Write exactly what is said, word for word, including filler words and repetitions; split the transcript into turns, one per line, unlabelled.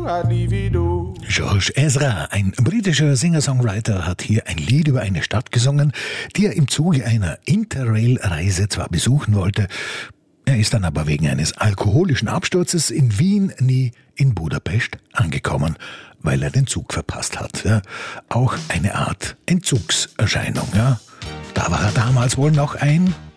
I'd leave it all.
George Ezra, ein britischer Singer-Songwriter, hat hier ein Lied über eine Stadt gesungen, die er im Zuge einer Interrail-Reise zwar besuchen wollte. Er ist dann aber wegen eines alkoholischen Absturzes in Wien nie in Budapest angekommen, weil er den Zug verpasst hat. Ja, auch eine Art Entzugserscheinung. Ja. Da war er damals wohl noch ein